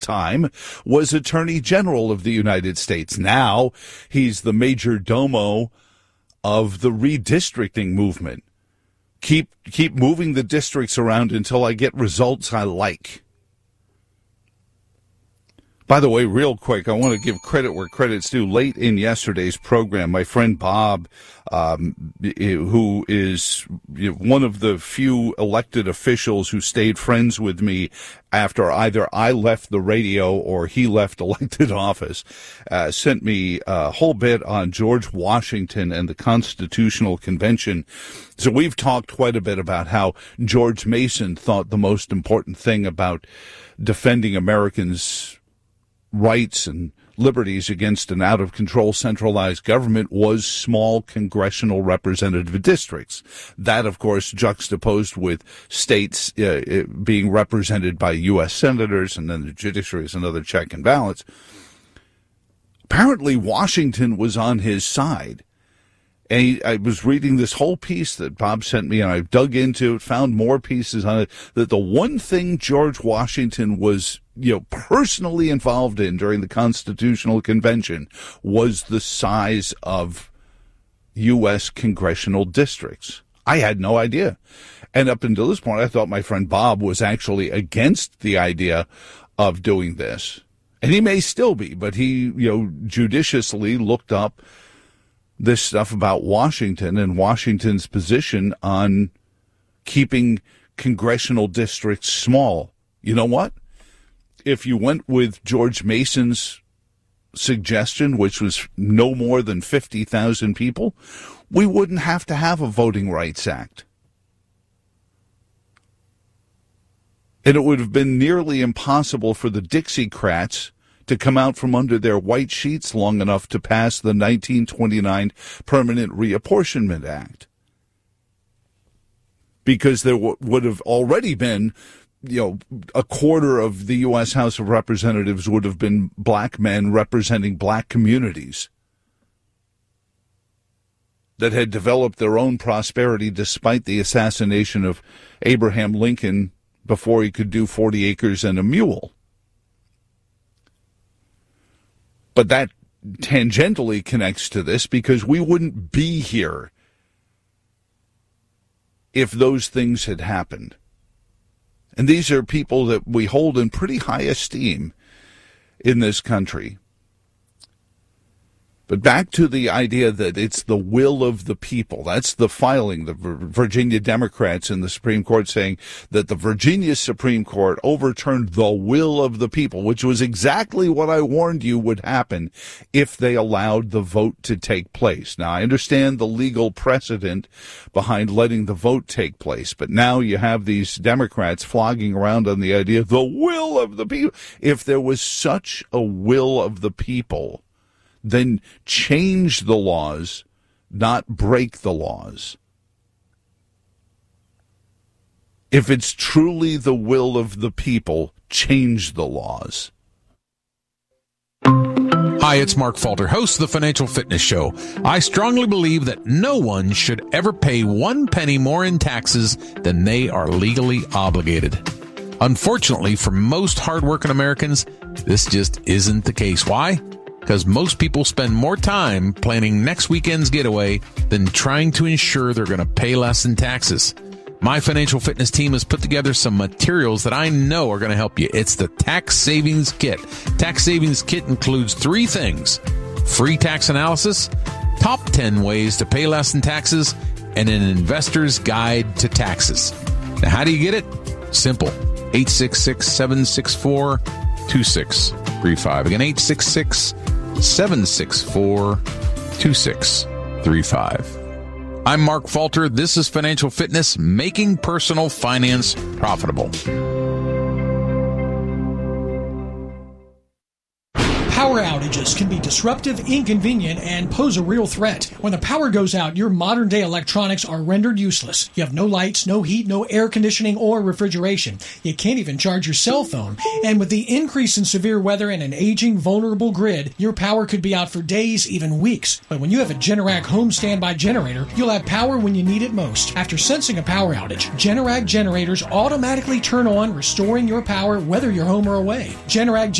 time was Attorney General of the United States. Now he's the major domo of the redistricting movement. Keep moving the districts around until I get results I like. By the way, real quick, I want to give credit where credit's due. Late in yesterday's program, my friend Bob, who is one of the few elected officials who stayed friends with me after either I left the radio or he left elected office, sent me a whole bit on George Washington and the Constitutional Convention. So we've talked quite a bit about how George Mason thought the most important thing about defending Americans' rights and liberties against an out-of-control centralized government was small congressional representative districts. That, of course, juxtaposed with states being represented by U.S. senators, and then the judiciary is another check and balance. Apparently, Washington was on his side. And I was reading this whole piece that Bob sent me, and I dug into it, found more pieces on it, that the one thing George Washington was, personally involved in during the Constitutional Convention was the size of U.S. congressional districts. I had no idea. And up until this point, I thought my friend Bob was actually against the idea of doing this. And he may still be, but he, judiciously looked up this stuff about Washington and Washington's position on keeping congressional districts small. You know what? If you went with George Mason's suggestion, which was no more than 50,000 people, we wouldn't have to have a Voting Rights Act. And it would have been nearly impossible for the Dixiecrats to come out from under their white sheets long enough to pass the 1929 Permanent Reapportionment Act. Because there would have already been, a quarter of the U.S. House of Representatives would have been black men representing black communities that had developed their own prosperity despite the assassination of Abraham Lincoln before he could do 40 acres and a mule. But that tangentially connects to this because we wouldn't be here if those things had happened. And these are people that we hold in pretty high esteem in this country. But back to the idea that it's the will of the people. That's the filing, the Virginia Democrats in the Supreme Court saying that the Virginia Supreme Court overturned the will of the people, which was exactly what I warned you would happen if they allowed the vote to take place. Now, I understand the legal precedent behind letting the vote take place, but now you have these Democrats flogging around on the idea of the will of the people. If there was such a will of the people, then change the laws, not break the laws. If it's truly the will of the people, change the laws. Hi, it's Mark Falter, host of the Financial Fitness Show. I strongly believe that no one should ever pay 1 penny more in taxes than they are legally obligated. Unfortunately, for most hardworking Americans, this just isn't the case. Why? Because most people spend more time planning next weekend's getaway than trying to ensure they're going to pay less in taxes. My financial fitness team has put together some materials that I know are going to help you. It's the Tax Savings Kit. Tax Savings Kit includes 3 things: free tax analysis, top 10 ways to pay less in taxes, and an investor's guide to taxes. Now, how do you get it? Simple. 866-764-2635. Again, 866-764-2635. I'm Mark Falter. This is Financial Fitness, making personal finance profitable. Power outages can be disruptive, inconvenient, and pose a real threat. When the power goes out, your modern-day electronics are rendered useless. You have no lights, no heat, no air conditioning or refrigeration. You can't even charge your cell phone. And with the increase in severe weather and an aging, vulnerable grid, your power could be out for days, even weeks. But when you have a Generac home standby generator, you'll have power when you need it most. After sensing a power outage, Generac generators automatically turn on, restoring your power whether you're home or away. Generac